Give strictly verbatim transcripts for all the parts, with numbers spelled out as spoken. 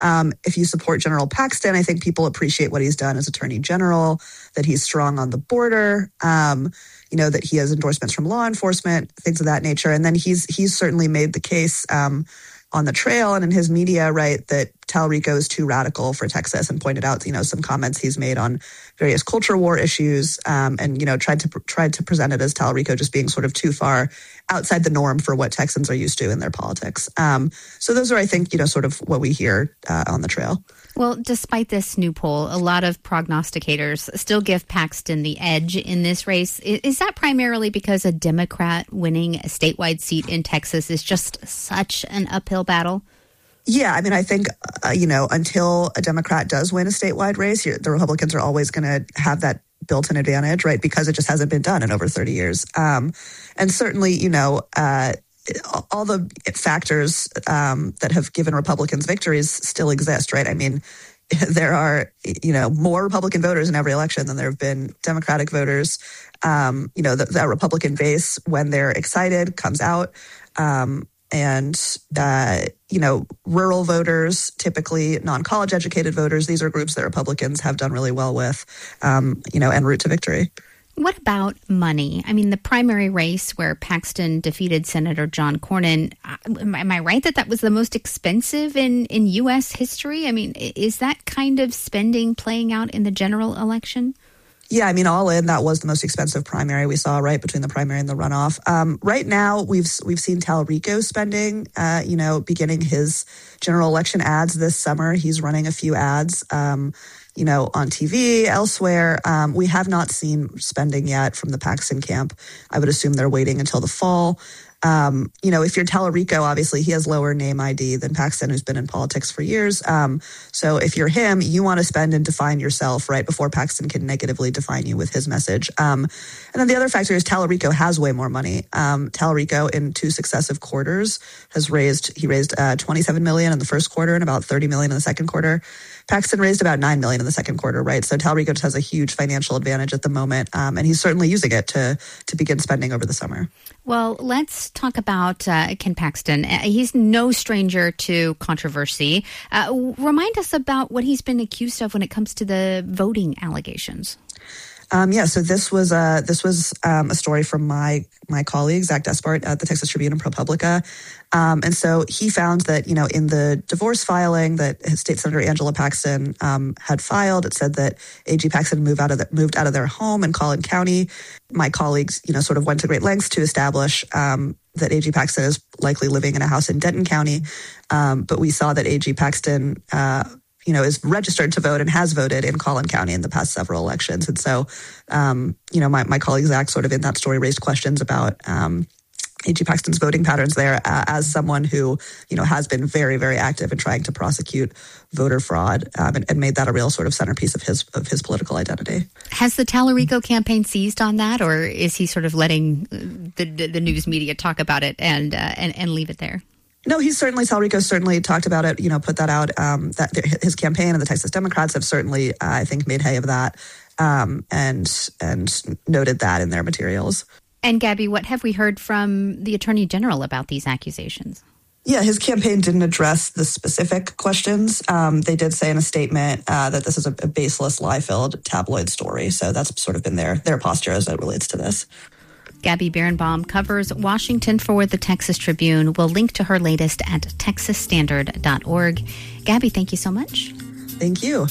Um, if you support General Paxton, I think people appreciate what he's done as Attorney General, that he's strong on the border, um, you know, that he has endorsements from law enforcement, things of that nature. And then he's he's certainly made the case um, on the trail and in his media, right, that Talarico is too radical for Texas, and pointed out, you know, some comments he's made on various culture war issues, um, and, you know, tried to tried to present it as Talarico just being sort of too far outside the norm for what Texans are used to in their politics. Um, so those are, I think, you know, sort of what we hear uh, on the trail. Well, despite this new poll, a lot of prognosticators still give Paxton the edge in this race. Is that primarily because a Democrat winning a statewide seat in Texas is just such an uphill battle? Yeah, I mean, I think, uh, you know, until a Democrat does win a statewide race, the Republicans are always going to have that built-in advantage, right, because it just hasn't been done in over thirty years. Um, and certainly, you know, uh, all the factors um, that have given Republicans victories still exist, right? I mean, there are, you know, more Republican voters in every election than there have been Democratic voters. Um, you know, the, the Republican base, when they're excited, comes out. Um, and, uh, you know, rural voters, typically non-college educated voters, these are groups that Republicans have done really well with, um, you know, en route to victory. What about money? I mean, the primary race where Paxton defeated Senator John Cornyn, am I right that that was the most expensive in, in U S history? I mean, is that kind of spending playing out in the general election? Yeah, I mean, all in, that was the most expensive primary we saw, right, between the primary and the runoff. Um, right now, we've we've seen Talarico spending, uh, you know, beginning his general election ads this summer. He's running a few ads, um, you know, on T V, elsewhere. Um, we have not seen spending yet from the Paxton camp. I would assume they're waiting until the fall. Um, you know, if you're Talarico, obviously he has lower name I D than Paxton, who's been in politics for years. Um, so if you're him, you want to spend and define yourself, right, before Paxton can negatively define you with his message. Um, and then the other factor is Talarico has way more money. Um, Talarico in two successive quarters has raised, he raised uh, twenty-seven million dollars in the first quarter and about thirty million dollars in the second quarter. Paxton raised about nine million dollars in the second quarter, right? So Talarico just has a huge financial advantage at the moment, um, and he's certainly using it to to begin spending over the summer. Well, let's talk about uh, Ken Paxton. Uh, he's no stranger to controversy. Uh, remind us about what he's been accused of when it comes to the voting allegations. Um, yeah, so this was uh, this was um, a story from my my colleague Zach Despart at the Texas Tribune and ProPublica, um, and so he found that, you know, in the divorce filing that State Senator Angela Paxton um, had filed, it said that A G Paxton moved out of the, moved out of their home in Collin County. My colleagues, you know, sort of went to great lengths to establish um, that A G Paxton is likely living in a house in Denton County, um, but we saw that A G Paxton Uh, you know, is registered to vote and has voted in Collin County in the past several elections. And so, um, you know, my, my colleague Zach sort of in that story raised questions about um, A G Paxton's voting patterns there uh, as someone who, you know, has been very, very active in trying to prosecute voter fraud um, and, and made that a real sort of centerpiece of his of his political identity. Has the Talarico campaign seized on that, or is he sort of letting the, the, the news media talk about it and, uh, and, and leave it there? No, he's certainly, Talarico certainly talked about it, you know, put that out. Um, that his campaign and the Texas Democrats have certainly, uh, I think, made hay of that um, and and noted that in their materials. And Gabby, what have we heard from the Attorney General about these accusations? Yeah, his campaign didn't address the specific questions. Um, they did say in a statement uh, that this is a, a baseless, lie-filled tabloid story. So that's sort of been their their posture as it relates to this. Gabby Birnbaum covers Washington for the Texas Tribune. We'll link to her latest at texas standard dot org. Gabby, thank you so much. Thank you.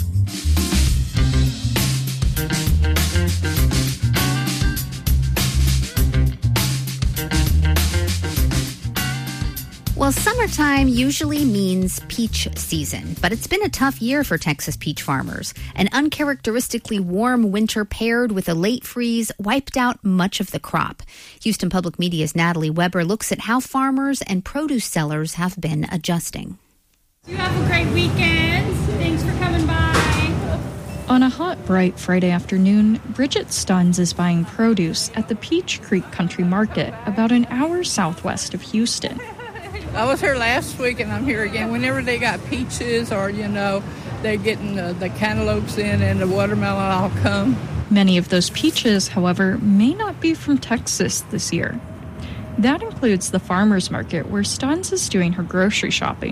Well, summertime usually means peach season, but it's been a tough year for Texas peach farmers. An uncharacteristically warm winter paired with a late freeze wiped out much of the crop. Houston Public Media's Natalie Weber looks at how farmers and produce sellers have been adjusting. You have a great weekend. Thanks for coming by. On a hot, bright Friday afternoon, Bridget Stuns is buying produce at the Peach Creek Country Market, about an hour southwest of Houston. I was here last week and I'm here again. Whenever they got peaches or, you know, they're getting the, the cantaloupes in and the watermelon, I'll come. Many of those peaches, however, may not be from Texas this year. That includes the farmers market where Stuns is doing her grocery shopping.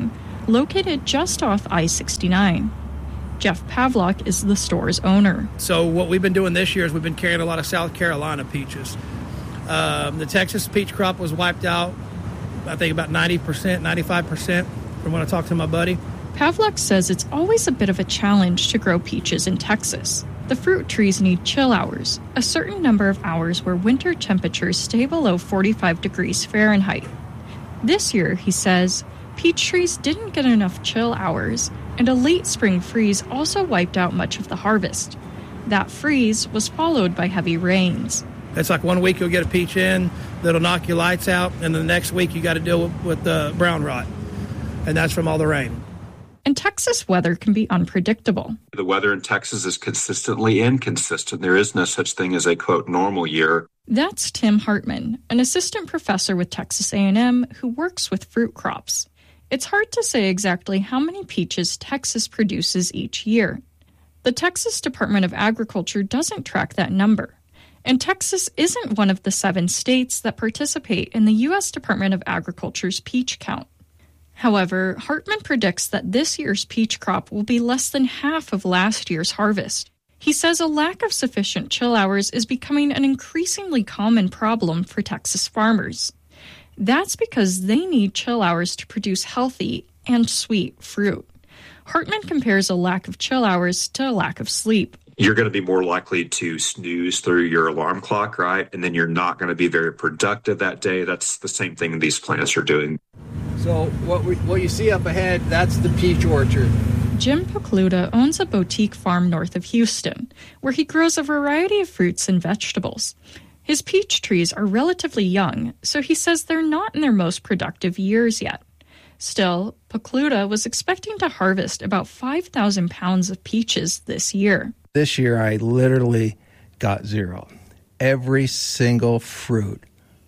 located just off I sixty-nine. Jeff Pavlock is the store's owner. So what we've been doing this year is we've been carrying a lot of South Carolina peaches. Um, the Texas peach crop was wiped out, I think about ninety percent, ninety-five percent from when I talked to my buddy. Pavlock says it's always a bit of a challenge to grow peaches in Texas. The fruit trees need chill hours, a certain number of hours where winter temperatures stay below forty-five degrees Fahrenheit. This year, he says, peach trees didn't get enough chill hours, and a late spring freeze also wiped out much of the harvest. That freeze was followed by heavy rains. It's like one week you'll get a peach in that'll knock your lights out, and the next week you got to deal with, with the brown rot, and that's from all the rain. And Texas weather can be unpredictable. The weather in Texas is consistently inconsistent. There is no such thing as a, quote, normal year. That's Tim Hartman, an assistant professor with Texas A and M who works with fruit crops. It's hard to say exactly how many peaches Texas produces each year. The Texas Department of Agriculture doesn't track that number. And Texas isn't one of the seven states that participate in the U S Department of Agriculture's peach count. However, Hartman predicts that this year's peach crop will be less than half of last year's harvest. He says a lack of sufficient chill hours is becoming an increasingly common problem for Texas farmers. That's because they need chill hours to produce healthy and sweet fruit. Hartman compares a lack of chill hours to a lack of sleep. You're going to be more likely to snooze through your alarm clock, right? And then you're not going to be very productive that day. That's the same thing these plants are doing. So what we, what you see up ahead, that's the peach orchard. Jim Pokluda owns a boutique farm north of Houston, where he grows a variety of fruits and vegetables. His peach trees are relatively young, so he says they're not in their most productive years yet. Still, Pokluda was expecting to harvest about five thousand pounds of peaches this year. This year, I literally got zero. Every single fruit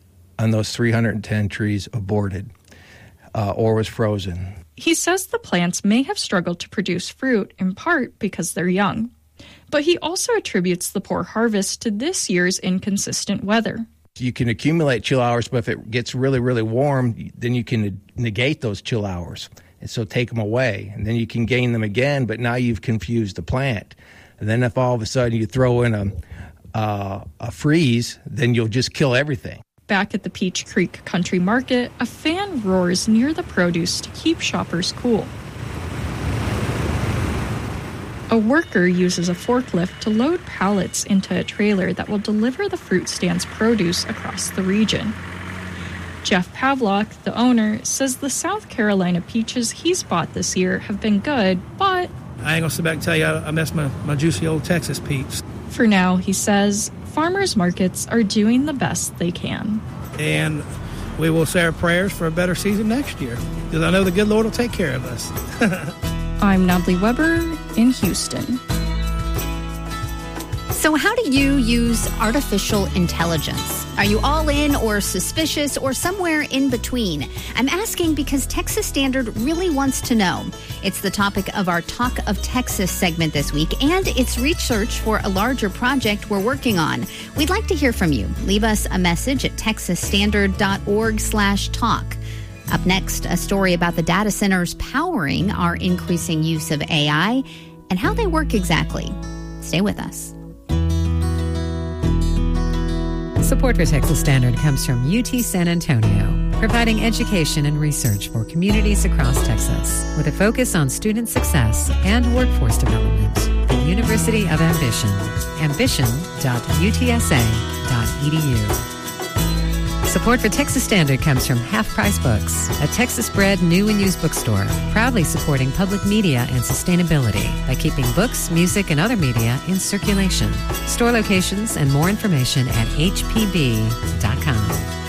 on those three hundred ten trees aborted uh, or was frozen. He says the plants may have struggled to produce fruit in part because they're young. But he also attributes the poor harvest to this year's inconsistent weather. You can accumulate chill hours, but if it gets really, really warm, then you can negate those chill hours. And so take them away. And then you can gain them again, but now you've confused the plant. And then if all of a sudden you throw in a, uh, a freeze, then you'll just kill everything. Back at the Peach Creek Country Market, a fan roars near the produce to keep shoppers cool. A worker uses a forklift to load pallets into a trailer that will deliver the fruit stand's produce across the region. Jeff Pavlock, the owner, says the South Carolina peaches he's bought this year have been good, but I ain't gonna sit back and tell you I, I miss my, my juicy old Texas peach. For now, he says, farmers markets are doing the best they can. And we will say our prayers for a better season next year, because I know the good Lord will take care of us. I'm Natalie Weber in Houston. So how do you use artificial intelligence? Are you all in or suspicious or somewhere in between? I'm asking because Texas Standard really wants to know. It's the topic of our Talk of Texas segment this week, and it's research for a larger project we're working on. We'd like to hear from you. Leave us a message at texas standard dot org slash talk. Up next, a story about the data centers powering our increasing use of A I and how they work exactly. Stay with us. Support for Texas Standard comes from U T San Antonio, providing education and research for communities across Texas with a focus on student success and workforce development. The University of Ambition, ambition dot u t s a dot e d u. Support for Texas Standard comes from Half Price Books, a Texas-bred new and used bookstore, proudly supporting public media and sustainability by keeping books, music, and other media in circulation. Store locations and more information at h p b dot com.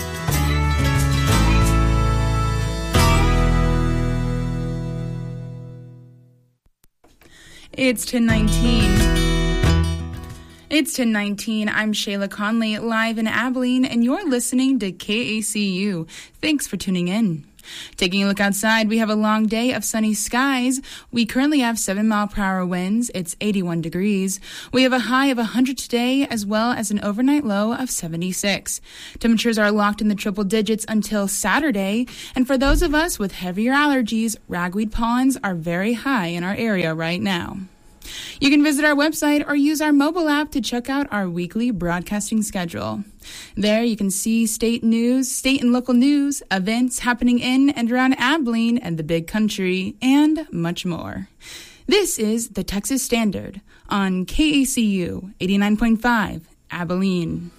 It's ten nineteen. It's ten nineteen. I'm Shayla Conley, live in Abilene, and you're listening to K A C U. Thanks for tuning in. Taking a look outside, we have a long day of sunny skies. We currently have seven mile per hour winds. It's eighty-one degrees. We have a high of one hundred today, as well as an overnight low of seventy-six. Temperatures are locked in the triple digits until Saturday. And for those of us with heavier allergies, ragweed pollens are very high in our area right now. You can visit our website or use our mobile app to check out our weekly broadcasting schedule. There you can see state news, state and local news, events happening in and around Abilene and the Big Country, and much more. This is the Texas Standard on K A C U eighty-nine point five, Abilene.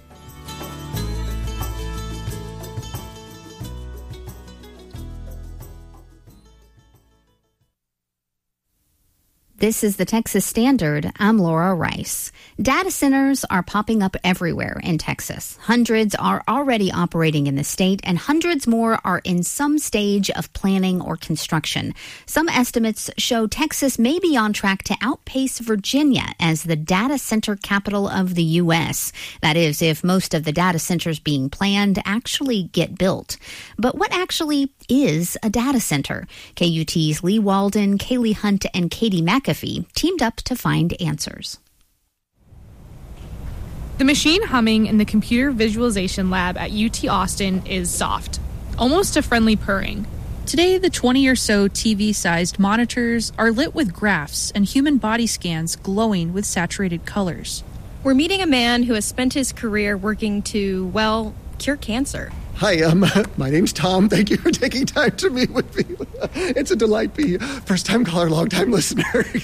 This is the Texas Standard. I'm Laura Rice. Data centers are popping up everywhere in Texas. Hundreds are already operating in the state, and hundreds more are in some stage of planning or construction. Some estimates show Texas may be on track to outpace Virginia as the data center capital of the U S. That is, if most of the data centers being planned actually get built. But what actually is a data center? K U T's Lee Walden, Kaylee Hunt, and Katie McAfee teamed up to find answers. The machine humming in the computer visualization lab at U T Austin is soft, almost a friendly purring. Today, the twenty or so T V-sized monitors are lit with graphs and human body scans glowing with saturated colors. We're meeting a man who has spent his career working to, well, cure cancer. Hi, um, my name's Tom. Thank you for taking time to meet with me. It's a delight to be first-time caller, long-time listener.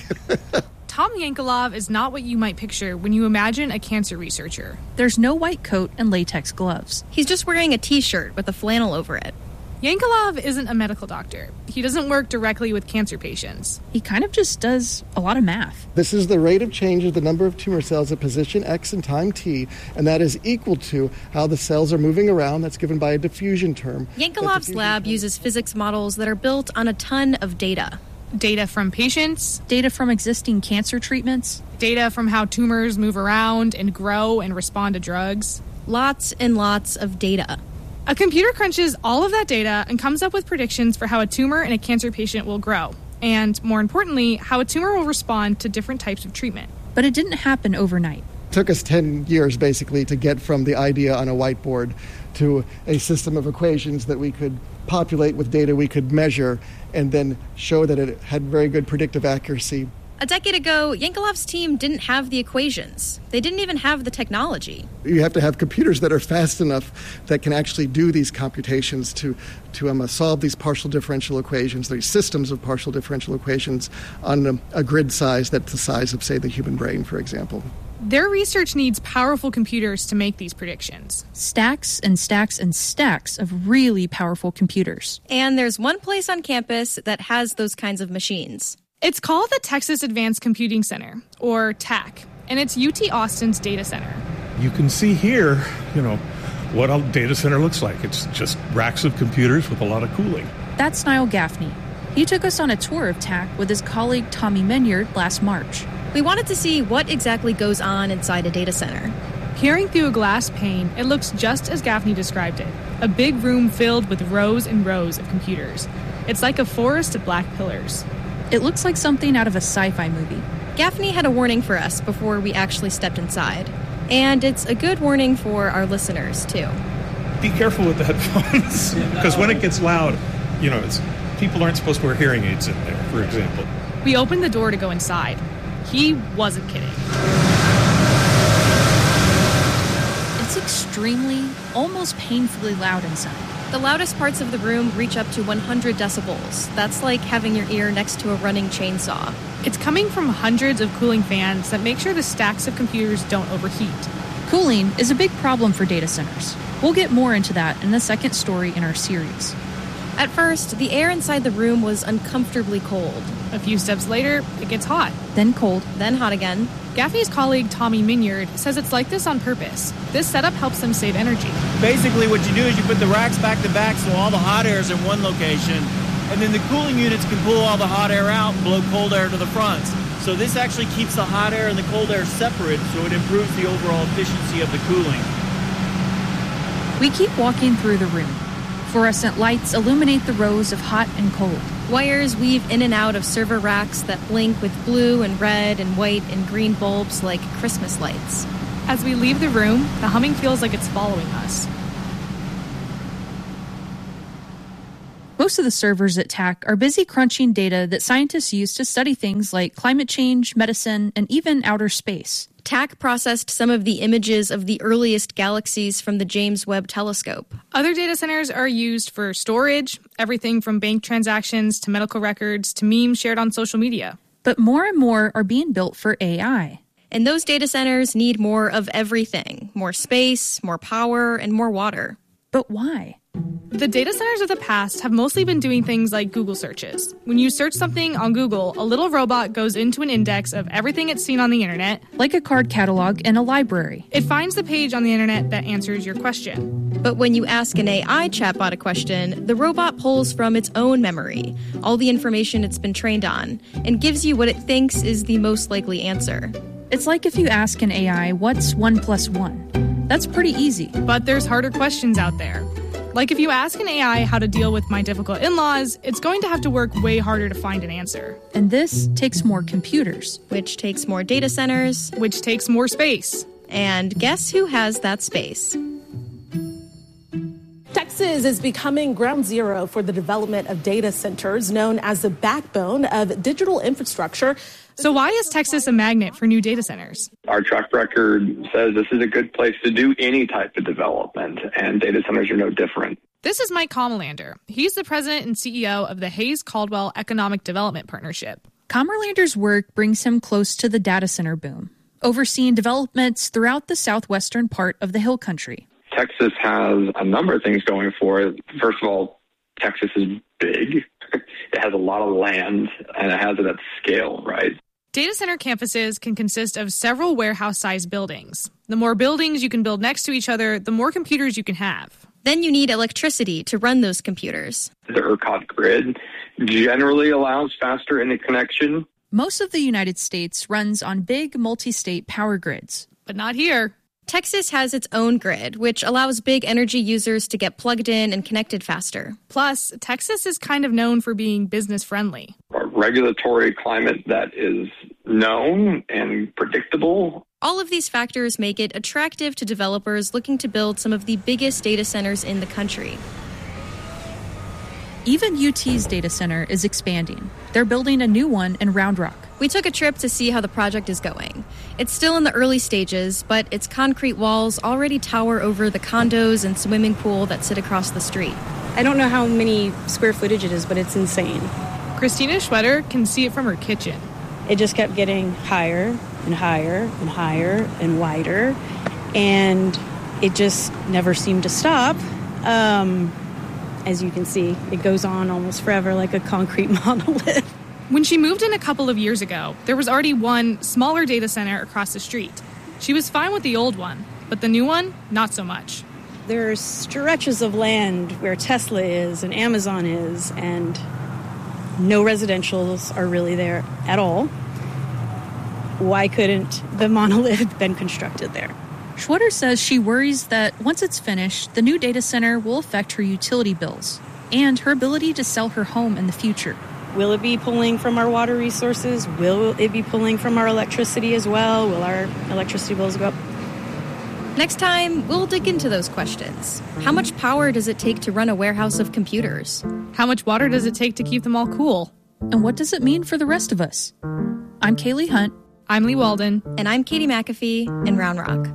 Tom Yankelov is not what you might picture when you imagine a cancer researcher. There's no white coat and latex gloves. He's just wearing a T-shirt with a flannel over it. Yankelov isn't a medical doctor. He doesn't work directly with cancer patients. He kind of just does a lot of math. This is the rate of change of the number of tumor cells at position X and time T, and that is equal to how the cells are moving around. That's given by a diffusion term. Yankelov's lab term. uses physics models that are built on a ton of data. Data from patients, data from existing cancer treatments, data from how tumors move around and grow and respond to drugs. Lots and lots of data. A computer crunches all of that data and comes up with predictions for how a tumor in a cancer patient will grow, and more importantly, how a tumor will respond to different types of treatment. But it didn't happen overnight. It took us ten years, basically, to get from the idea on a whiteboard to a system of equations that we could populate with data we could measure and then show that it had very good predictive accuracy. A decade ago, Yankelov's team didn't have the equations. They didn't even have the technology. You have to have computers that are fast enough that can actually do these computations to, to um, solve these partial differential equations, these systems of partial differential equations on a, a grid size that's the size of, say, the human brain, for example. Their research needs powerful computers to make these predictions. Stacks and stacks and stacks of really powerful computers. And there's one place on campus that has those kinds of machines. It's called the Texas Advanced Computing Center, or T A C, and it's U T Austin's data center. You can see here, you know, what a data center looks like. It's just racks of computers with a lot of cooling. That's Niall Gaffney. He took us on a tour of T A C with his colleague Tommy Minyard last March. We wanted to see what exactly goes on inside a data center. Peering through a glass pane, it looks just as Gaffney described it. A big room filled with rows and rows of computers. It's like a forest of black pillars. It looks like something out of a sci-fi movie. Gaffney had a warning for us before we actually stepped inside. And it's a good warning for our listeners, too. Be careful with the headphones, because when it gets loud, you know, it's, people aren't supposed to wear hearing aids in there, for example. We opened the door to go inside. He wasn't kidding. It's extremely, almost painfully loud inside. The loudest parts of the room reach up to one hundred decibels. That's like having your ear next to a running chainsaw. It's coming from hundreds of cooling fans that make sure the stacks of computers don't overheat. Cooling is a big problem for data centers. We'll get more into that in the second story in our series. At first, the air inside the room was uncomfortably cold. A few steps later, it gets hot. Then cold. Then hot again. Gaffney's colleague, Tommy Minyard, says it's like this on purpose. This setup helps them save energy. Basically, what you do is you put the racks back to back so all the hot air is in one location, and then the cooling units can pull all the hot air out and blow cold air to the fronts. So this actually keeps the hot air and the cold air separate, so it improves the overall efficiency of the cooling. We keep walking through the room. Fluorescent lights illuminate the rows of hot and cold. Wires weave in and out of server racks that blink with blue and red and white and green bulbs like Christmas lights. As we leave the room, the humming feels like it's following us. Most of the servers at T A C are busy crunching data that scientists use to study things like climate change, medicine, and even outer space. T A C processed some of the images of the earliest galaxies from the James Webb Telescope. Other data centers are used for storage, everything from bank transactions to medical records to memes shared on social media. But more and more are being built for A I. And those data centers need more of everything. More space, more power, and more water. But why? The data centers of the past have mostly been doing things like Google searches. When you search something on Google, a little robot goes into an index of everything it's seen on the internet. Like a card catalog in a library. It finds the page on the internet that answers your question. But when you ask an A I chatbot a question, the robot pulls from its own memory, all the information it's been trained on, and gives you what it thinks is the most likely answer. It's like if you ask an A I, what's one plus one? That's pretty easy. But there's harder questions out there. Like if you ask an A I how to deal with my difficult in-laws, it's going to have to work way harder to find an answer. And this takes more computers. Which takes more data centers. Which takes more space. And guess who has that space? Texas is becoming ground zero for the development of data centers, known as the backbone of digital infrastructure. So why is Texas a magnet for new data centers? Our track record says this is a good place to do any type of development, and data centers are no different. This is Mike Commerlander. He's the president and C E O of the Hayes Caldwell Economic Development Partnership. Commerlander's work brings him close to the data center boom, overseeing developments throughout the southwestern part of the Hill Country. Texas has a number of things going for it. First of all, Texas is big. It has a lot of land, and it has it at scale, right? Data center campuses can consist of several warehouse-sized buildings. The more buildings you can build next to each other, the more computers you can have. Then you need electricity to run those computers. The ERCOT grid generally allows faster interconnection. Most of the United States runs on big multi-state power grids. But not here. Texas has its own grid, which allows big energy users to get plugged in and connected faster. Plus, Texas is kind of known for being business-friendly. A regulatory climate that is known and predictable. All of these factors make it attractive to developers looking to build some of the biggest data centers in the country. Even U T's data center is expanding. They're building a new one in Round Rock. We took a trip to see how the project is going. It's still in the early stages, but its concrete walls already tower over the condos and swimming pool that sit across the street. I don't know how many square footage it is, but it's insane. Christina Schwetter can see it from her kitchen. It just kept getting higher and higher and higher and wider, and it just never seemed to stop. Um, as you can see, it goes on almost forever like a concrete monolith. When she moved in a couple of years ago, there was already one smaller data center across the street. She was fine with the old one, but the new one, not so much. There's stretches of land where Tesla is and Amazon is, and no residentials are really there at all. Why couldn't the monolith been constructed there? Schwetter says she worries that once it's finished, the new data center will affect her utility bills and her ability to sell her home in the future. Will it be pulling from our water resources? Will it be pulling from our electricity as well? Will our electricity bills go up? Next time, we'll dig into those questions. How much power does it take to run a warehouse of computers? How much water does it take to keep them all cool? And what does it mean for the rest of us? I'm Kaylee Hunt. I'm Lee Walden. And I'm Katie McAfee in Round Rock.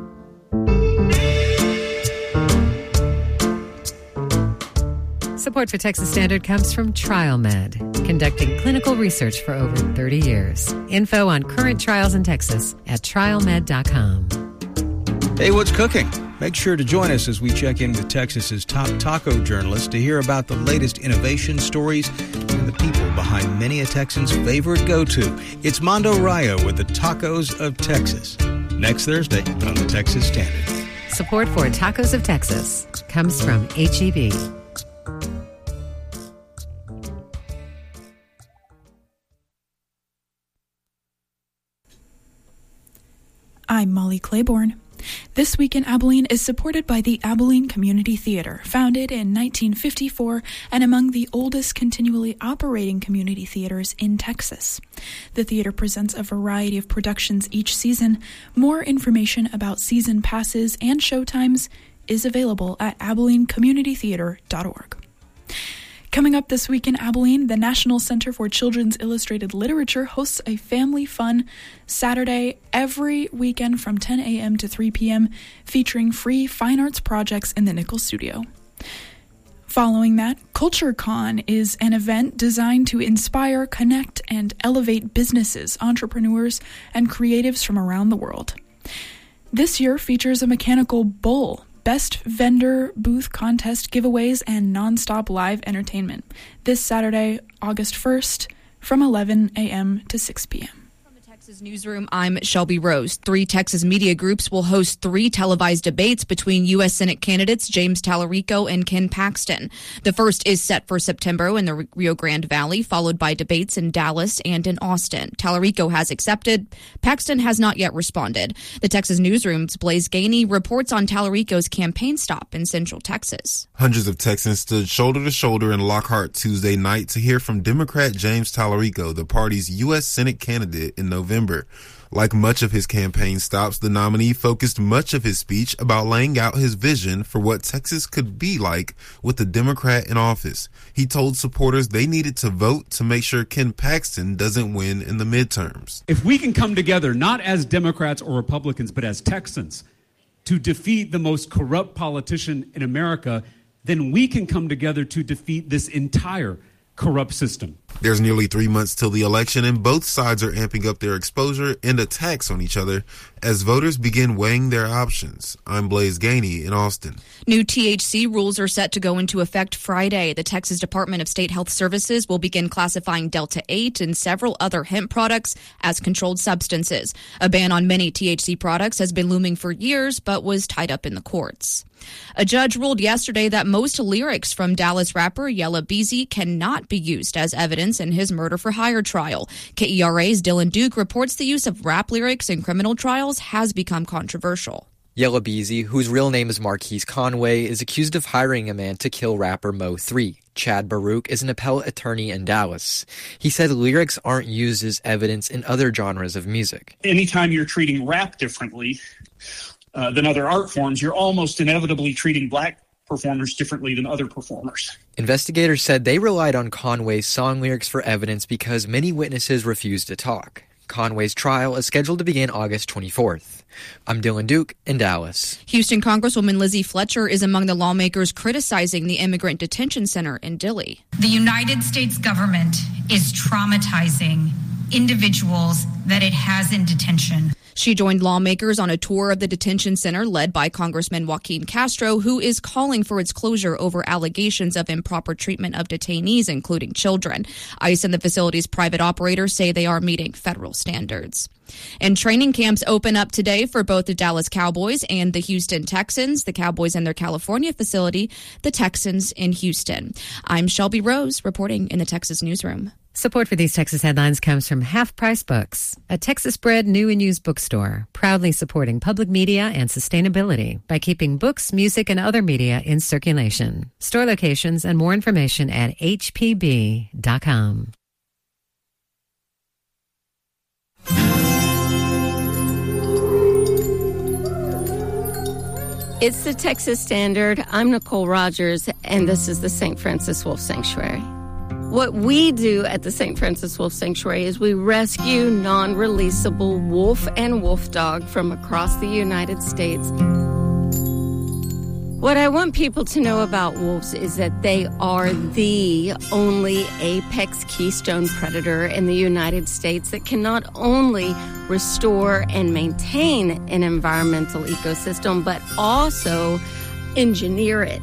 Support for Texas Standard comes from TrialMed, conducting clinical research for over thirty years. Info on current trials in Texas at trial med dot com. Hey, what's cooking? Make sure to join us as we check in with Texas's top taco journalists to hear about the latest innovation stories and the people behind many a Texan's favorite go-to. It's Mondo Raya with the Tacos of Texas. Next Thursday on the Texas Standard. Support for Tacos of Texas comes from H E B. I'm Molly Claiborne. This Week in Abilene is supported by the Abilene Community Theater, founded in nineteen fifty-four and among the oldest continually operating community theaters in Texas. The theater presents a variety of productions each season. More information about season passes and showtimes is available at abilene community theater dot org. Coming up this week in Abilene, the National Center for Children's Illustrated Literature hosts a family fun Saturday every weekend from ten a.m. to three p.m., featuring free fine arts projects in the Nichols Studio. Following that, CultureCon is an event designed to inspire, connect, and elevate businesses, entrepreneurs, and creatives from around the world. This year features a mechanical bull, Best Vendor Booth Contest giveaways, and nonstop live entertainment. This Saturday, August first, from eleven a.m. to six p.m. Newsroom, I'm Shelby Rose. Three Texas media groups will host three televised debates between U S Senate candidates James Tallarico and Ken Paxton. The first is set for September in the Rio Grande Valley, followed by debates in Dallas and in Austin. Tallarico has accepted. Paxton has not yet responded. The Texas Newsroom's Blaze Gainey reports on Tallarico's campaign stop in Central Texas. Hundreds of Texans stood shoulder to shoulder in Lockhart Tuesday night to hear from Democrat James Tallarico, the party's U S Senate candidate in November. Like much of his campaign stops, the nominee focused much of his speech about laying out his vision for what Texas could be like with a Democrat in office. He told supporters they needed to vote to make sure Ken Paxton doesn't win in the midterms. If we can come together, not as Democrats or Republicans, but as Texans, to defeat the most corrupt politician in America, then we can come together to defeat this entire corrupt system. There's nearly three months till the election, and both sides are amping up their exposure and attacks on each other as voters begin weighing their options. I'm Blaze Gainey in Austin. New T H C rules are set to go into effect Friday. The Texas Department of State Health Services will begin classifying Delta eight and several other hemp products as controlled substances. A ban on many T H C products has been looming for years, but was tied up in the courts. A judge ruled yesterday that most lyrics from Dallas rapper Yella Beezy cannot be used as evidence in his murder-for-hire trial. K E R A's Dylan Duke reports the use of rap lyrics in criminal trials has become controversial. Yella Beezy, whose real name is Marquise Conway, is accused of hiring a man to kill rapper Mo three. Chad Baruch is an appellate attorney in Dallas. He said lyrics aren't used as evidence in other genres of music. Anytime you're treating rap differently uh, than other art forms, you're almost inevitably treating black performers differently than other performers. Investigators said they relied on Conway's song lyrics for evidence because many witnesses refused to talk. Conway's trial is scheduled to begin August twenty-fourth. I'm Dylan Duke in Dallas. Houston Congresswoman Lizzie Fletcher is among the lawmakers criticizing the immigrant detention center in Dilley. The United States government is traumatizing individuals that it has in detention. She joined lawmakers on a tour of the detention center led by Congressman Joaquin Castro, who is calling for its closure over allegations of improper treatment of detainees, including children. ICE and the facility's private operators say they are meeting federal standards. And training camps open up today for both the Dallas Cowboys and the Houston Texans. The Cowboys in their California facility, the Texans in Houston. I'm Shelby Rose reporting in the Texas Newsroom. Support for these Texas headlines comes from Half Price Books, a Texas-bred new and used bookstore, proudly supporting public media and sustainability by keeping books, music, and other media in circulation. Store locations and more information at h p b dot com. It's the Texas Standard. I'm Nicole Rogers, and this is the Saint Francis Wolf Sanctuary. What we do at the Saint Francis Wolf Sanctuary is we rescue non-releasable wolf and wolf dog from across the United States. What I want people to know about wolves is that they are the only apex keystone predator in the United States that can not only restore and maintain an environmental ecosystem, but also engineer it.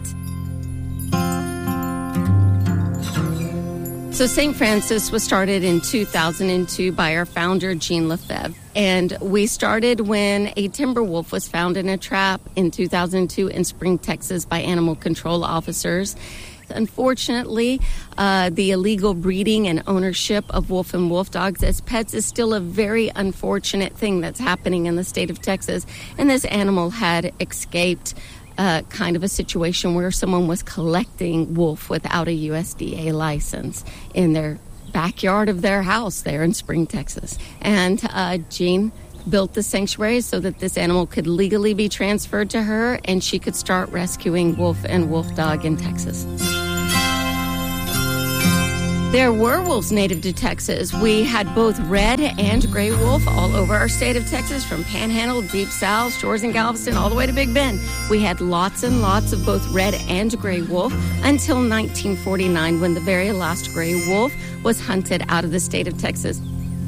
So Saint Francis was started in two thousand two by our founder, Jean Lefebvre. And we started when a timber wolf was found in a trap in two thousand two in Spring, Texas by animal control officers. death. Unfortunately, uh, the illegal breeding and ownership of wolf and wolf dogs as pets is still a very unfortunate thing that's happening in the state of Texas. And this animal had escaped uh, kind of a situation where someone was collecting wolf without a U S D A license in their backyard of their house there in Spring, Texas. And uh, Jean built the sanctuary so that this animal could legally be transferred to her and she could start rescuing wolf and wolf dog in Texas. There were wolves native to Texas. We had both red and gray wolf all over our state of Texas, from Panhandle, Deep South, Shores and Galveston, all the way to Big Bend. We had lots and lots of both red and gray wolf until nineteen forty-nine, when the very last gray wolf was hunted out of the state of Texas.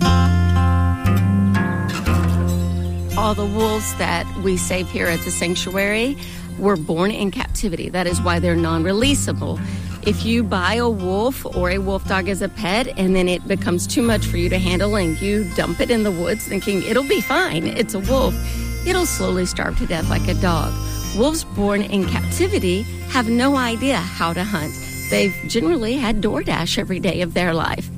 All the wolves that we save here at the sanctuary were born in captivity. That is why they're non-releasable. If you buy a wolf or a wolf dog as a pet and then it becomes too much for you to handle and you dump it in the woods thinking it'll be fine, it's a wolf, it'll slowly starve to death like a dog. Wolves born in captivity have no idea how to hunt. They've generally had DoorDash every day of their life.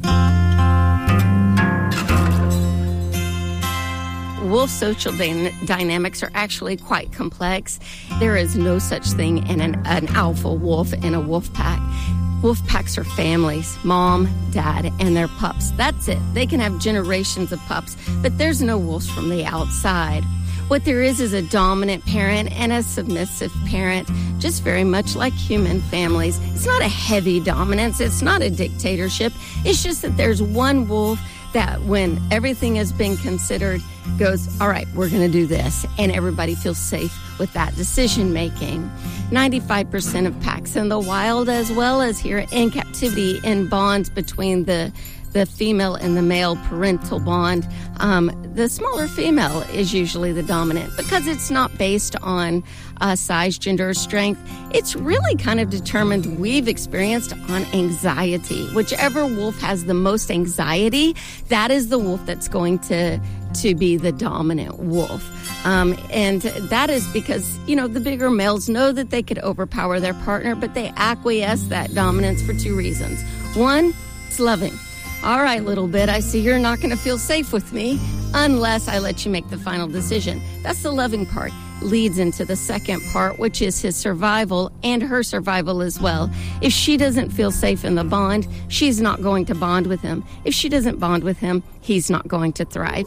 Wolf social dy- dynamics are actually quite complex. There is no such thing in an, an alpha wolf in a wolf pack. Wolf packs are families, mom, dad, and their pups. That's it. They can have generations of pups, but there's no wolves from the outside. What there is is a dominant parent and a submissive parent, just very much like human families. It's not a heavy dominance. It's not a dictatorship. It's just that there's one wolf that, when everything has been considered, goes, all right, we're going to do this. And everybody feels safe with that decision making. ninety-five percent of packs in the wild, as well as here in captivity, in bonds between the the female and the male parental bond, um, the smaller female is usually the dominant because it's not based on uh, size, gender, or strength. It's really kind of determined, we've experienced, on anxiety. Whichever wolf has the most anxiety, that is the wolf that's going to to be the dominant wolf. Um, and that is because, you know, the bigger males know that they could overpower their partner, but they acquiesce that dominance for two reasons. One, it's loving. All right, little bit, I see you're not going to feel safe with me unless I let you make the final decision. That's the loving part. Leads into the second part, which is his survival and her survival as well. If she doesn't feel safe in the bond, she's not going to bond with him. If she doesn't bond with him, he's not going to thrive.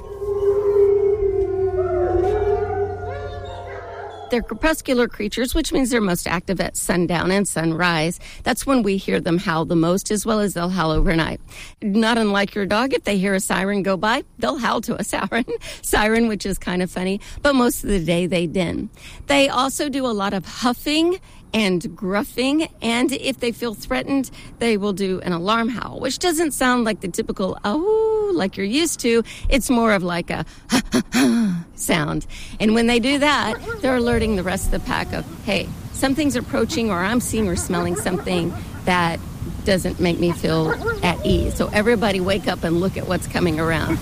They're crepuscular creatures, which means they're most active at sundown and sunrise. That's when we hear them howl the most, as well as they'll howl overnight. Not unlike your dog, if they hear a siren go by, they'll howl to a siren, siren, which is kind of funny, but most of the day they den. They also do a lot of huffing and gruffing, and if they feel threatened, they will do an alarm howl, which doesn't sound like the typical oh, like you're used to. It's more of like a sound. And when they do that, they're alerting the rest of the pack of, hey, something's approaching, or I'm seeing or smelling something that doesn't make me feel at ease. So everybody wake up and look at what's coming around.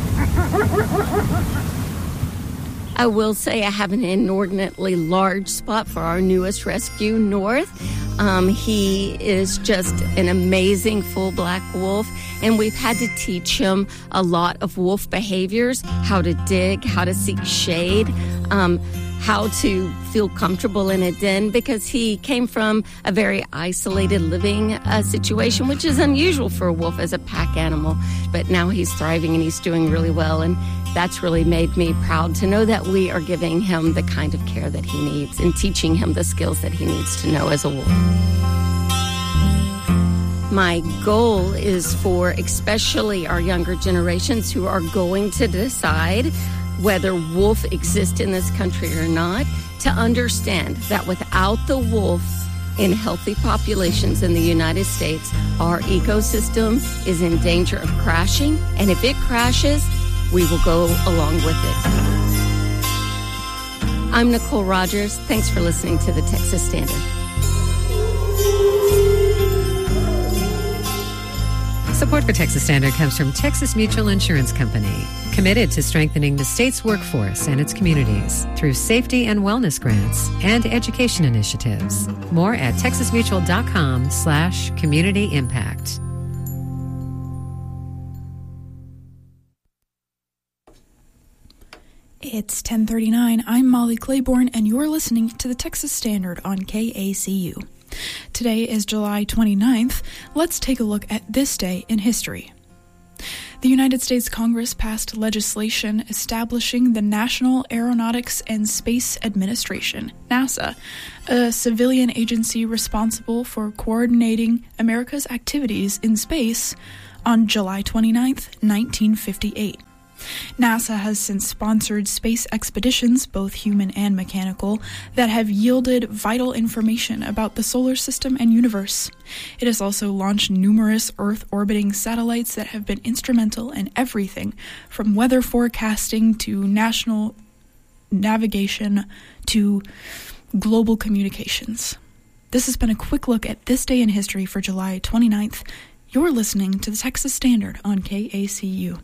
I will say I have an inordinately large spot for our newest rescue, North. Um, he is just an amazing full black wolf, and we've had to teach him a lot of wolf behaviors, how to dig, how to seek shade, um, how to feel comfortable in a den, because he came from a very isolated living uh, situation, which is unusual for a wolf as a pack animal. But now he's thriving and he's doing really well, and that's really made me proud to know that we are giving him the kind of care that he needs and teaching him the skills that he needs to know as a wolf. My goal is for especially our younger generations who are going to decide whether wolf exists in this country or not, to understand that without the wolf in healthy populations in the United States, our ecosystem is in danger of crashing. And if it crashes, we will go along with it. I'm Nicole Rogers. Thanks for listening to the Texas Standard. Support for Texas Standard comes from Texas Mutual Insurance Company, committed to strengthening the state's workforce and its communities through safety and wellness grants and education initiatives. More at texasmutual.com slash community impact. It's ten thirty-nine. I'm Molly Claiborne, and you're listening to the Texas Standard on K A C U. Today is July twenty-ninth. Let's take a look at this day in history. The United States Congress passed legislation establishing the National Aeronautics and Space Administration, NASA, a civilian agency responsible for coordinating America's activities in space, on July twenty-ninth, nineteen fifty-eight. NASA has since sponsored space expeditions, both human and mechanical, that have yielded vital information about the solar system and universe. It has also launched numerous Earth-orbiting satellites that have been instrumental in everything from weather forecasting to national navigation to global communications. This has been a quick look at this day in history for July twenty-ninth. You're listening to the Texas Standard on K A C U.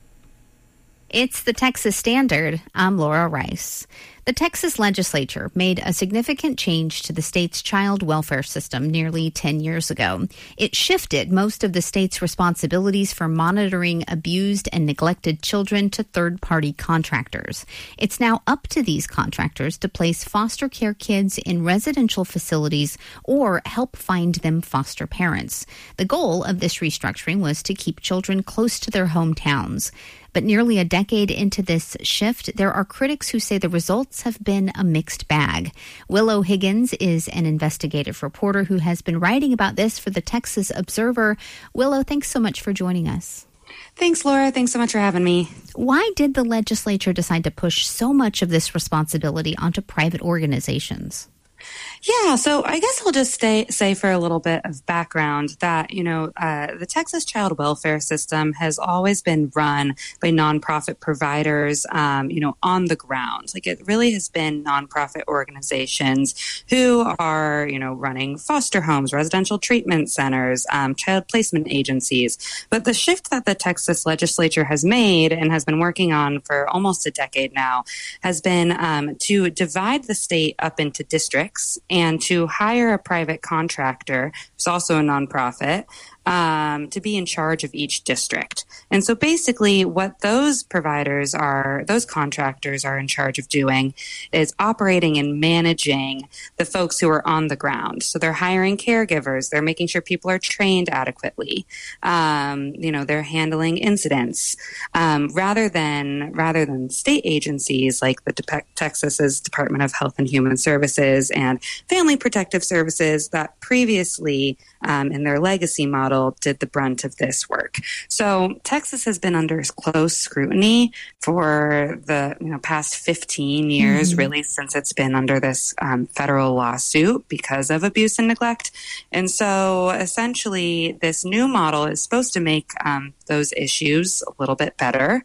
It's the Texas Standard. I'm Laura Rice. The Texas legislature made a significant change to the state's child welfare system nearly ten years ago. It shifted most of the state's responsibilities for monitoring abused and neglected children to third-party contractors. It's now up to these contractors to place foster care kids in residential facilities or help find them foster parents. The goal of this restructuring was to keep children close to their hometowns. But nearly a decade into this shift, there are critics who say the results have been a mixed bag. Willow Higgins is an investigative reporter who has been writing about this for the Texas Observer. Willow, thanks so much for joining us. Thanks, Laura. Thanks so much for having me. Why did the legislature decide to push so much of this responsibility onto private organizations? Yeah, so I guess I'll just stay, say for a little bit of background that, you know, uh, the Texas child welfare system has always been run by nonprofit providers, um, you know, on the ground. Like, it really has been nonprofit organizations who are, you know, running foster homes, residential treatment centers, um, child placement agencies. But the shift that the Texas legislature has made and has been working on for almost a decade now has been um, to divide the state up into districts and to hire a private contractor, who's also a nonprofit, um, to be in charge of each district. And so basically what those providers are, those contractors are in charge of doing is operating and managing the folks who are on the ground. So they're hiring caregivers, they're making sure people are trained adequately, um, you know, they're handling incidents, um, rather than rather than state agencies like the De- Texas's Department of Health and Human Services and Family Protective Services that previously, um, in their legacy model, did the brunt of this work. So Texas has been under close scrutiny for the you know past fifteen years, mm-hmm. really since it's been under this um, federal lawsuit because of abuse and neglect. And so essentially this new model is supposed to make um, those issues a little bit better.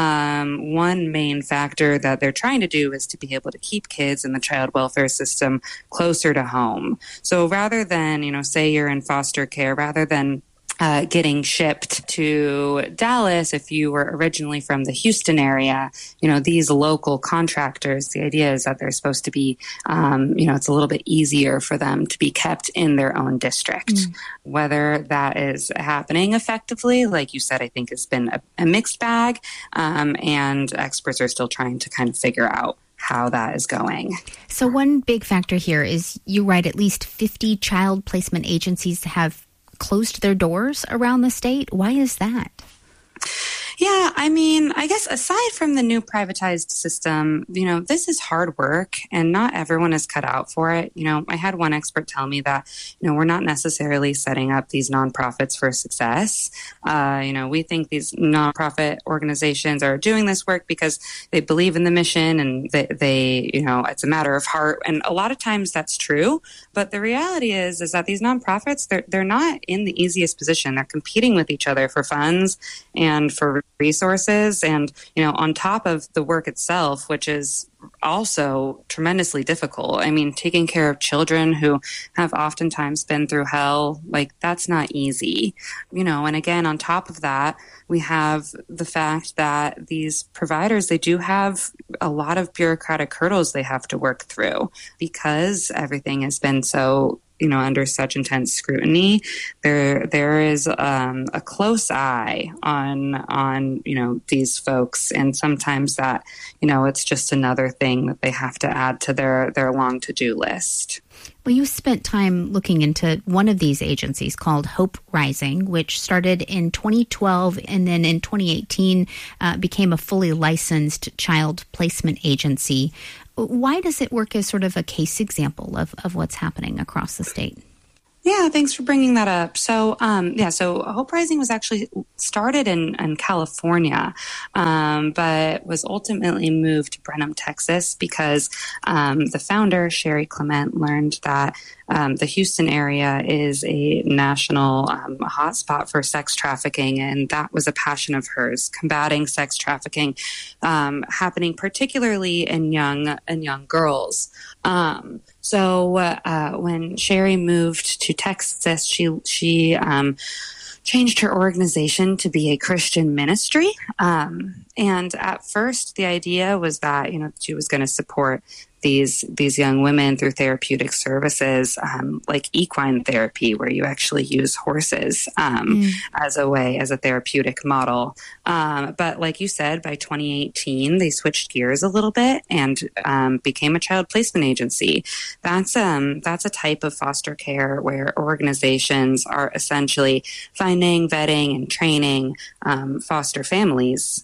Um, one main factor that they're trying to do is to be able to keep kids in the child welfare system closer to home. So rather than, you know, say you're in foster care, rather than Uh, getting shipped to Dallas, if you were originally from the Houston area, you know, these local contractors, the idea is that they're supposed to be, um, you know, it's a little bit easier for them to be kept in their own district. Mm. Whether that is happening effectively, like you said, I think has been a, a mixed bag, um, and experts are still trying to kind of figure out how that is going. So one big factor here is you write at least fifty child placement agencies have closed their doors around the state. Why is that? Yeah, I mean, I guess aside from the new privatized system, you know, this is hard work and not everyone is cut out for it. You know, I had one expert tell me that, you know, we're not necessarily setting up these nonprofits for success. Uh, you know, we think these nonprofit organizations are doing this work because they believe in the mission and they, they, you know, it's a matter of heart. And a lot of times that's true. But the reality is, is that these nonprofits, they're, they're not in the easiest position. They're competing with each other for funds and for resources. And, you know, on top of the work itself, which is also tremendously difficult. I mean, taking care of children who have oftentimes been through hell, like that's not easy, you know, and again, on top of that, we have the fact that these providers, they do have a lot of bureaucratic hurdles they have to work through because everything has been so, you know, under such intense scrutiny. There, there is um, a close eye on, on, you know, these folks. And sometimes that, you know, it's just another thing that they have to add to their, their long to-do list. Well, you spent time looking into one of these agencies called Hope Rising, which started in twenty twelve and then in twenty eighteen uh, became a fully licensed child placement agency. Why does it work as sort of a case example of, of what's happening across the state? Yeah, thanks for bringing that up. So, um, yeah, so Hope Rising was actually started in, in California, um, but was ultimately moved to Brenham, Texas, because um, the founder, Sherry Clement, learned that um, the Houston area is a national um, hotspot for sex trafficking, and that was a passion of hers, combating sex trafficking, um, happening particularly in young in young girls. Um, so uh, when Sherry moved to Texas, she she um, changed her organization to be a Christian ministry. Um, and at first, the idea was that, you know, she was going to support these these young women through therapeutic services, um, like equine therapy, where you actually use horses um, mm. as a way, as a therapeutic model. Um, but like you said, by twenty eighteen, they switched gears a little bit and um, became a child placement agency. That's um that's a type of foster care where organizations are essentially finding, vetting, and training um, foster families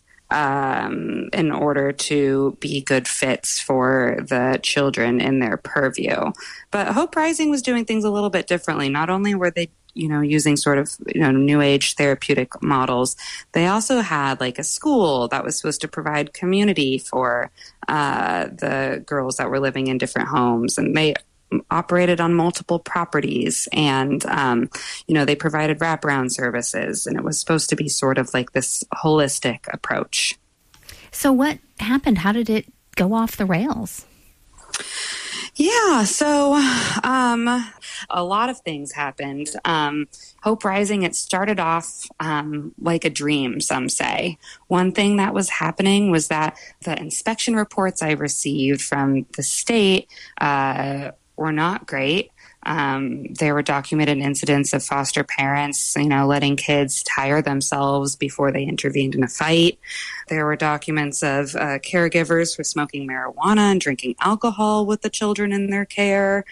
Um, in order to be good fits for the children in their purview. But Hope Rising was doing things a little bit differently. Not only were they, you know, using sort of, you know, new age therapeutic models, they also had like a school that was supposed to provide community for uh, the girls that were living in different homes. And they operated on multiple properties, and um, you know, they provided wraparound services, and it was supposed to be sort of like this holistic approach. So what happened? How did it go off the rails? Yeah, so um, a lot of things happened. Um, Hope Rising, it started off um, like a dream, some say. One thing that was happening was that the inspection reports I received from the state uh, were not great. Um, there were documented incidents of foster parents, you know, letting kids tire themselves before they intervened in a fight. There were documents of uh, caregivers for smoking marijuana and drinking alcohol with the children in their care.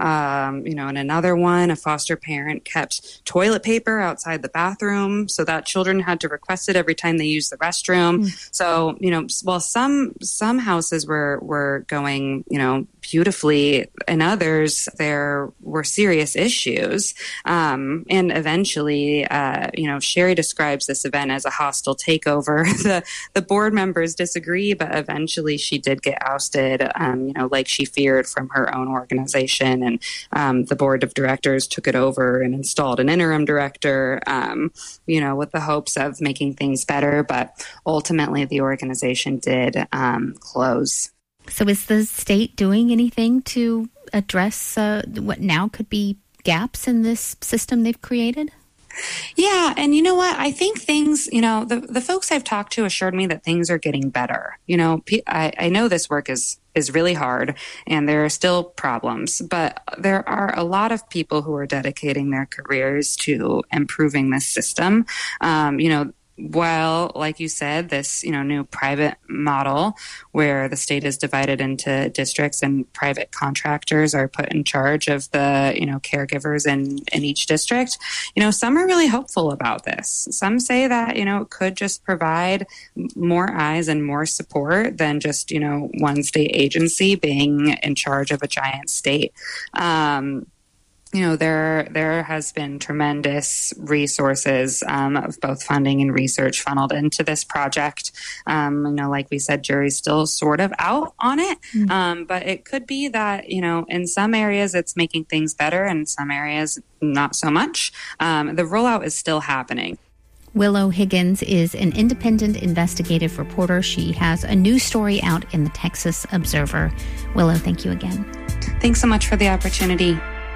Um, you know, in another one, a foster parent kept toilet paper outside the bathroom so that children had to request it every time they used the restroom. Mm. So, you know, while some some houses were were going, you know, beautifully, in others there were serious issues. Um, and eventually, uh, you know, Sherry describes this event as a hostile takeover. the The board members disagree, but eventually she did get ousted, um, you know, like she feared, from her own organization. And um, the board of directors took it over and installed an interim director, um, you know, with the hopes of making things better. But ultimately, the organization did um, close. So is the state doing anything to address uh, what now could be gaps in this system they've created? Yeah. And you know what? I think things, you know, the, the folks I've talked to assured me that things are getting better. You know, I, I know this work is, is really hard and there are still problems, but there are a lot of people who are dedicating their careers to improving this system. Um, you know, Well, like you said, this, you know, new private model where the state is divided into districts and private contractors are put in charge of the, you know, caregivers in, in each district, you know, some are really hopeful about this. Some say that, you know, it could just provide more eyes and more support than just, you know, one state agency being in charge of a giant state. Um, You know, there there has been tremendous resources um, of both funding and research funneled into this project. Um, you know, like we said, jury's still sort of out on it, mm-hmm. um, but it could be that, you know, in some areas it's making things better, and in some areas not so much. Um, the rollout is still happening. Willow Higgins is an independent investigative reporter. She has a new story out in the Texas Observer. Willow, thank you again. Thanks so much for the opportunity.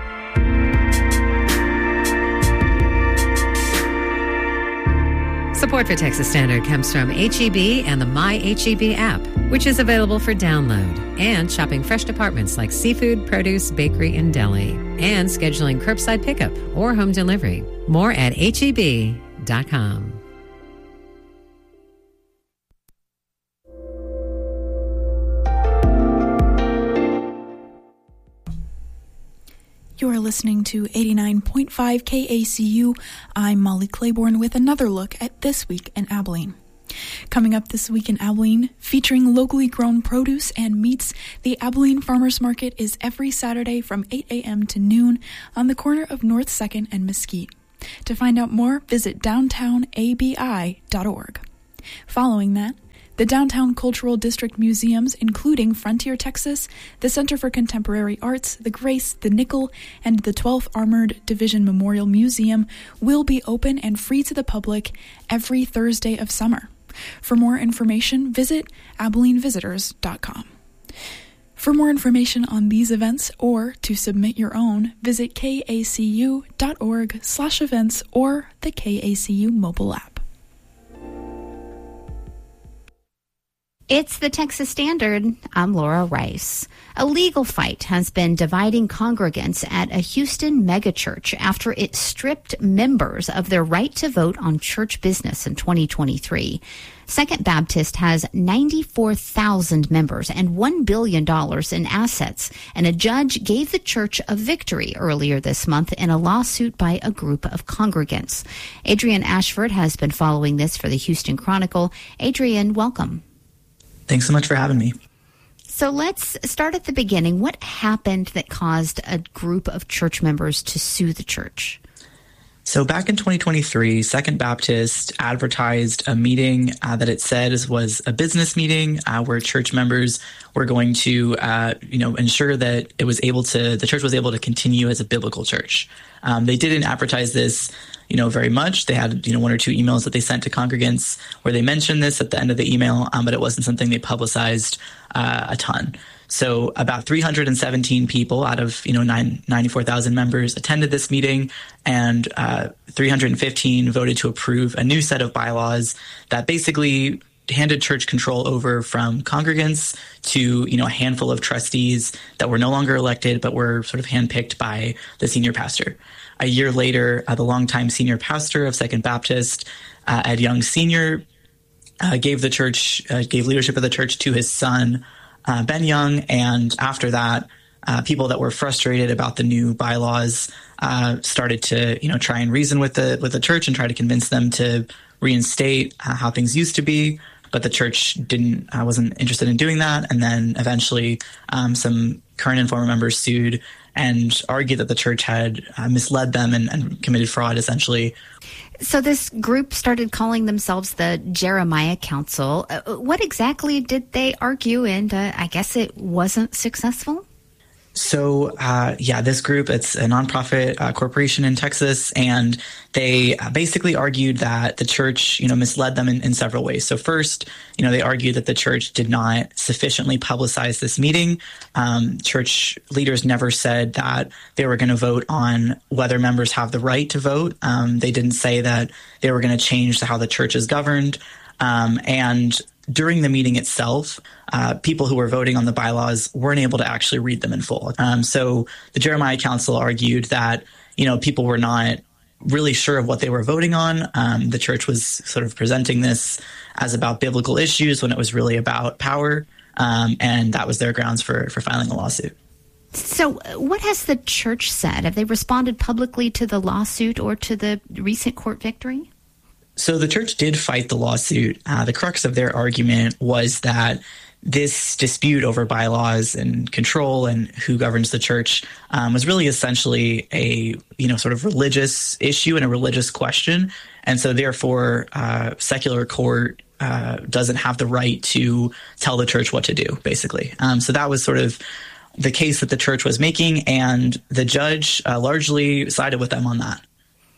Support for Texas Standard comes from H E B and the My H E B app, which is available for download, and shopping fresh departments like seafood, produce, bakery, and deli, and scheduling curbside pickup or home delivery. More at H E B dot com. You are listening to eighty-nine point five K A C U. I'm Molly Claiborne with another look at This Week in Abilene. Coming up this week in Abilene, featuring locally grown produce and meats, the Abilene Farmers Market is every Saturday from eight a.m. to noon on the corner of North second and Mesquite. To find out more, visit downtown A B I dot org. Following that, the Downtown Cultural District museums, including Frontier Texas, the Center for Contemporary Arts, the Grace, the Nickel, and the twelfth Armored Division Memorial Museum, will be open and free to the public every Thursday of summer. For more information, visit abilene visitors dot com. For more information on these events or to submit your own, visit kacu dot org slash events or the K A C U mobile app. It's the Texas Standard. I'm Laura Rice. A legal fight has been dividing congregants at a Houston megachurch after it stripped members of their right to vote on church business in twenty twenty-three. Second Baptist has ninety-four thousand members and one billion dollars in assets, and a judge gave the church a victory earlier this month in a lawsuit by a group of congregants. Adrian Ashford has been following this for the Houston Chronicle. Adrian, welcome. Thanks so much for having me. So let's start at the beginning. What happened that caused a group of church members to sue the church? So back in twenty twenty-three, Second Baptist advertised a meeting uh, that it said was a business meeting uh, where church members were going to, uh, you know, ensure that it was able to, the church was able to continue as a biblical church. Um, they didn't advertise this, you know, very much. They had, you know, one or two emails that they sent to congregants where they mentioned this at the end of the email, um, but it wasn't something they publicized uh, a ton. So about three hundred seventeen people out of, you know, ninety-four thousand members attended this meeting, and uh, three hundred fifteen voted to approve a new set of bylaws that basically handed church control over from congregants to, you know, a handful of trustees that were no longer elected but were sort of handpicked by the senior pastor. A year later, uh, the longtime senior pastor of Second Baptist, uh, Ed Young Senior, uh, gave the church, uh, gave leadership of the church to his son, uh, Ben Young, and after that, uh, people that were frustrated about the new bylaws uh, started to, you know, try and reason with the with the church and try to convince them to reinstate uh, how things used to be. But the church didn't, uh, wasn't interested in doing that. And then eventually um, some current and former members sued and argued that the church had uh, misled them and, and committed fraud, essentially. So this group started calling themselves the Jeremiah Council. Uh, what exactly did they argue? And uh, I guess it wasn't successful? So, uh, yeah, this group, it's a nonprofit uh, corporation in Texas, and they uh, basically argued that the church, you know, misled them in, in several ways. So first, you know, they argued that the church did not sufficiently publicize this meeting. Um, church leaders never said that they were going to vote on whether members have the right to vote. Um, they didn't say that they were going to change how the church is governed. Um, and during the meeting itself, uh, people who were voting on the bylaws weren't able to actually read them in full. Um, so the Jeremiah Council argued that, you know, people were not really sure of what they were voting on. Um, the church was sort of presenting this as about biblical issues when it was really about power. Um, and that was their grounds for, for filing a lawsuit. So what has the church said? Have they responded publicly to the lawsuit or to the recent court victory? So the church did fight the lawsuit. Uh, the crux of their argument was that this dispute over bylaws and control and who governs the church um, was really essentially a, you know, sort of religious issue and a religious question. And so therefore, uh, secular court uh, doesn't have the right to tell the church what to do, basically. Um, so that was sort of the case that the church was making, and the judge uh, largely sided with them on that.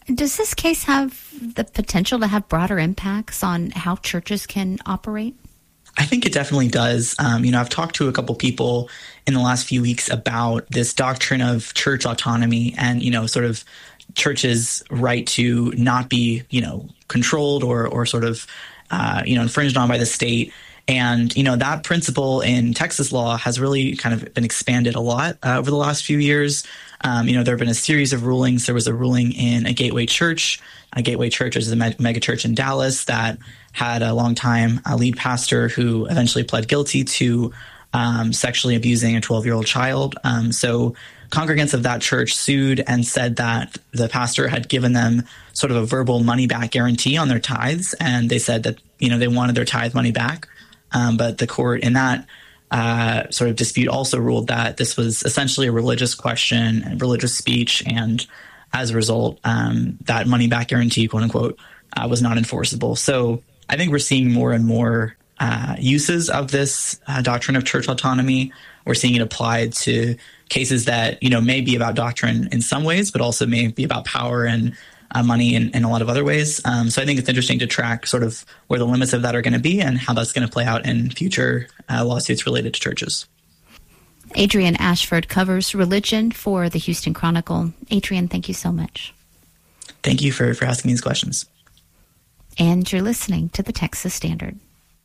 Does this case have the potential to have broader impacts on how churches can operate? I think it definitely does. Um, you know, I've talked to a couple people in the last few weeks about this doctrine of church autonomy and, you know, sort of churches' right to not be, you know, controlled or, or sort of, uh, you know, infringed on by the state. And, you know, that principle in Texas law has really kind of been expanded a lot uh, over the last few years. Um, you know, there have been a series of rulings. There was a ruling in a Gateway Church. A Gateway Church is a me- mega church in Dallas that had a long-time uh, lead pastor who eventually pled guilty to um, sexually abusing a twelve-year-old child. Um, so congregants of that church sued and said that the pastor had given them sort of a verbal money-back guarantee on their tithes, and they said that, you know, they wanted their tithe money back. Um, but the court in that uh, sort of dispute also ruled that this was essentially a religious question and religious speech, and as a result, um, that money-back guarantee, quote-unquote, uh, was not enforceable. So I think we're seeing more and more uh, uses of this uh, doctrine of church autonomy. We're seeing it applied to cases that, you know, may be about doctrine in some ways, but also may be about power and uh, money in, in a lot of other ways. Um, so I think it's interesting to track sort of where the limits of that are going to be and how that's going to play out in future uh, lawsuits related to churches. Adrian Ashford covers religion for the Houston Chronicle. Adrian, thank you so much. Thank you for, for asking these questions. And you're listening to the Texas Standard.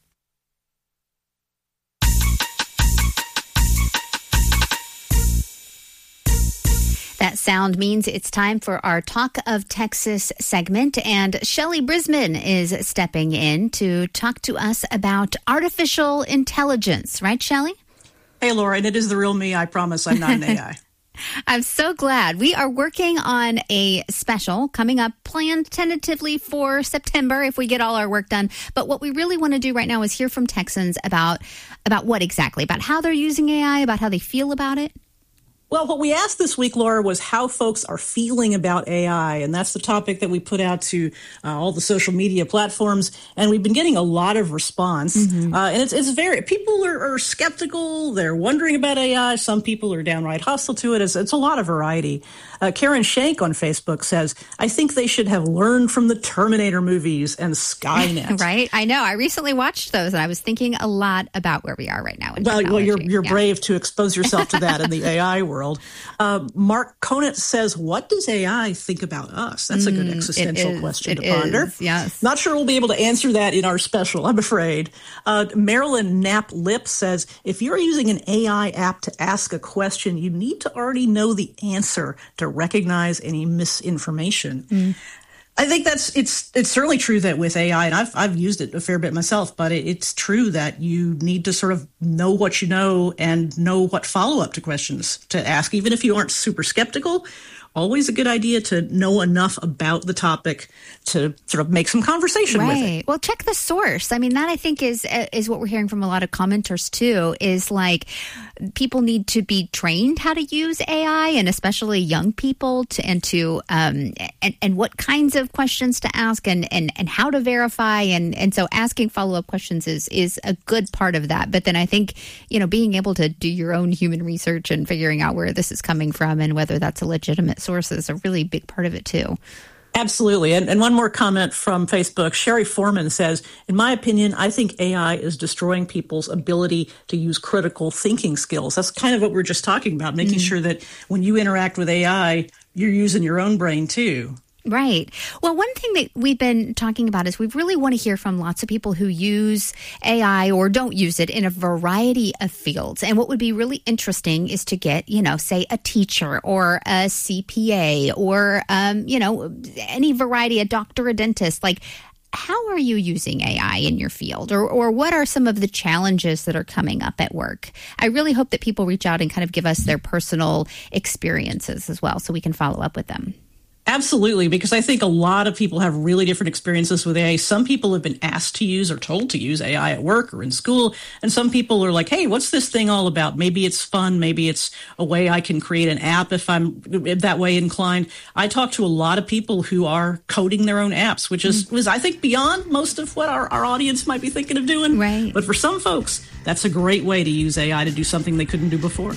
That sound means it's time for our Talk of Texas segment, and Shelley Brisman is stepping in to talk to us about artificial intelligence. Right, Shelley? Hey, Laura, and it is the real me. I promise I'm not an A I. I'm so glad. We are working on a special coming up, planned tentatively for September if we get all our work done. But what we really want to do right now is hear from Texans about about what exactly, about how they're using A I, about how they feel about it. Well, what we asked this week, Laura, was how folks are feeling about A I. And that's the topic that we put out to uh, all the social media platforms. And we've been getting a lot of response. Mm-hmm. Uh, and it's it's very, people are, are skeptical. They're wondering about A I. Some people are downright hostile to it. It's, it's a lot of variety. Uh, Karen Shank on Facebook says, I think they should have learned from the Terminator movies and Skynet. Right? I know. I recently watched those, and I was thinking a lot about where we are right now in well, technology. well, you're, you're yeah. brave to expose yourself to that in the A I world. Uh, Mark Conant says, what does A I think about us? That's a good Mm, existential is, question to is, ponder. Yes. Not sure we'll be able to answer that in our special, I'm afraid. Uh, Marilyn Knapp Lip says, if you're using an A I app to ask a question, you need to already know the answer to recognize any misinformation. Mm. I think that's it's it's certainly true that with A I, and I've I've used it a fair bit myself, but it, it's true that you need to sort of know what you know and know what follow-up to questions to ask, even if you aren't super skeptical. Always a good idea to know enough about the topic to sort of make some conversation right. with it. Well, check the source. I mean, that I think is is what we're hearing from a lot of commenters too, is like people need to be trained how to use A I, and especially young people, to, and to um, and, and what kinds of questions to ask and, and, and how to verify. And, and so asking follow-up questions is, is a good part of that. But then I think, you know, being able to do your own human research and figuring out where this is coming from and whether that's a legitimate source is a really big part of it too. Absolutely. And, and one more comment from Facebook. Sherry Foreman says, in my opinion, I think A I is destroying people's ability to use critical thinking skills. That's kind of what we we're just talking about, making mm. sure that when you interact with A I, you're using your own brain too. Right. Well, one thing that we've been talking about is we really want to hear from lots of people who use A I or don't use it in a variety of fields. And what would be really interesting is to get, you know, say a teacher or a C P A or, um, you know, any variety, a doctor, a dentist. Like, how are you using A I in your field? Or, or what are some of the challenges that are coming up at work? I really hope that people reach out and kind of give us their personal experiences as well so we can follow up with them. Absolutely, because I think a lot of people have really different experiences with A I. Some people have been asked to use or told to use A I at work or in school, and some people are like, hey, what's this thing all about? Maybe it's fun. Maybe it's a way I can create an app if I'm that way inclined. I talk to a lot of people who are coding their own apps, which is, mm-hmm. is I think, beyond most of what our, our audience might be thinking of doing. Right. But for some folks, that's a great way to use A I to do something they couldn't do before.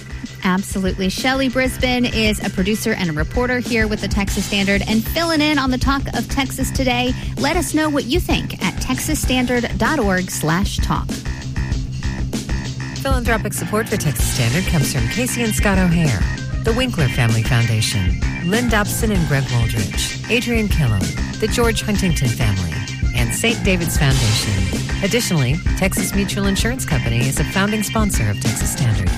Absolutely. Shelley Brisbane is a producer and a reporter here with the Texas Standard and filling in on the talk of Texas today. Let us know what you think at texas standard dot org slash talk. Philanthropic support for Texas Standard comes from Casey and Scott O'Hare, the Winkler Family Foundation, Lynn Dobson and Greg Wooldridge, Adrian Killam, the George Huntington Family, and Saint David's Foundation. Additionally, Texas Mutual Insurance Company is a founding sponsor of Texas Standard.